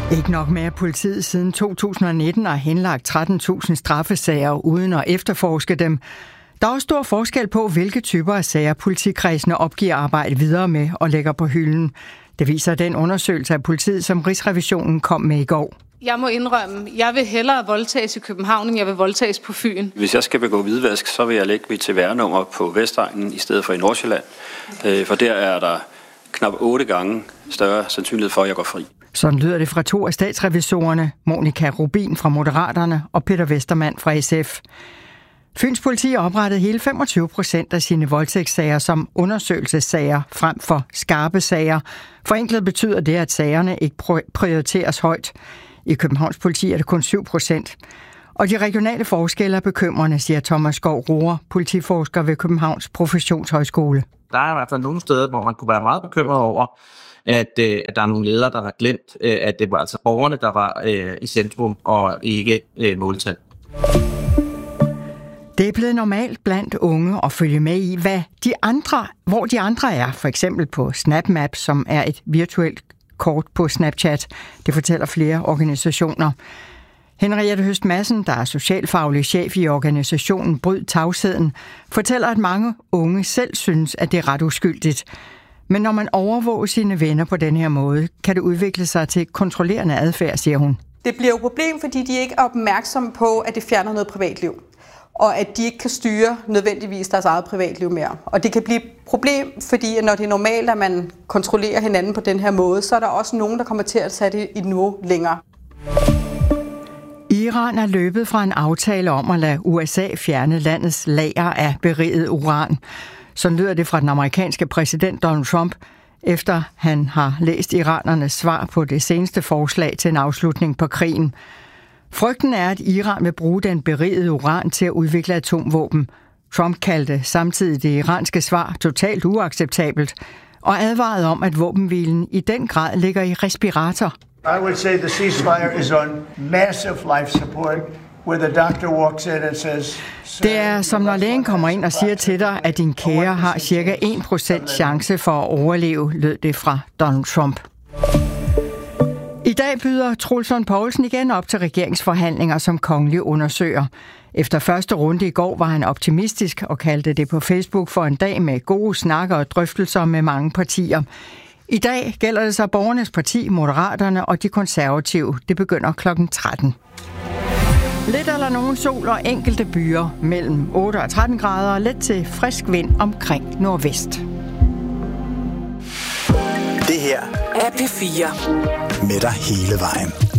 Ikke nok med, at politiet siden 2019 har henlagt 13.000 straffesager uden at efterforske dem. Der er også stor forskel på, hvilke typer af sager politikredsene opgiver arbejde videre med og lægger på hylden. Det viser den undersøgelse af politiet, som Rigsrevisionen kom med i går. Jeg må indrømme, jeg vil hellere voldtages i København, end jeg vil voldtages på Fyn. Hvis jeg skal begå hvidvask, så vil jeg lægge mit CVR-nummer på Vestegnen i stedet for i Nordsjælland. For der er der knap 8 gange større sandsynlighed for, at jeg går fri. Sådan lyder det fra 2 af statsrevisorerne, Monika Rubin fra Moderaterne og Peter Westermann fra SF. Fyns politi oprettede hele 25% af sine voldtægtssager som undersøgelsessager frem for skarpe sager. Forenklet betyder det, at sagerne ikke prioriteres højt. I Københavns politi er det kun 7%. Og de regionale forskelle er bekymrende, siger Thomas Skov Rohrer, politiforsker ved Københavns Professionshøjskole. Der er i hvert fald nogle steder, hvor man kunne være meget bekymret over, at der er nogle ledere, der har glemt, at det var altså borgerne, der var i centrum og ikke måltal. Det er blevet normalt blandt unge at følge med i, hvor de andre er. For eksempel på SnapMap, som er et virtuelt kort på Snapchat. Det fortæller flere organisationer. Henriette Høst Madsen, der er socialfaglig chef i organisationen Bryd Tavsheden, fortæller, at mange unge selv synes, at det er ret uskyldigt. Men når man overvåger sine venner på den her måde, kan det udvikle sig til kontrollerende adfærd, siger hun. Det bliver jo et problem, fordi de ikke er opmærksomme på, at det fjerner noget privatliv. Og at de ikke kan styre nødvendigvis deres eget privatliv mere. Og det kan blive et problem, fordi når det er normalt, at man kontrollerer hinanden på den her måde, så er der også nogen, der kommer til at sætte det i niveau længere. Iran er løbet fra en aftale om at lade USA fjerne landets lager af beriget uran. Sådan lyder det fra den amerikanske præsident Donald Trump, efter han har læst iranernes svar på det seneste forslag til en afslutning på krigen. Frygten er, at Iran vil bruge den berigede uran til at udvikle atomvåben. Trump kaldte samtidig det iranske svar totalt uacceptabelt og advarede om, at våbenhvilen i den grad ligger i respirator. I would say the ceasefire is on massive life support, where the doctor walks in and says... Det er som når lægen kommer ind og siger til dig, at din kære har cirka 1% chance for at overleve, lød det fra Donald Trump. I dag byder Troels Lund Poulsen igen op til regeringsforhandlinger som kongelig undersøger. Efter første runde i går var han optimistisk og kaldte det på Facebook for en dag med gode snakker og drøftelser med mange partier. I dag gælder det så Borgernes Parti, Moderaterne og de konservative. Det begynder kl. 13. Lidt eller nogen sol og enkelte byer mellem 8 og 13 grader og let til frisk vind omkring nordvest. Det her er P4. Med dig hele vejen.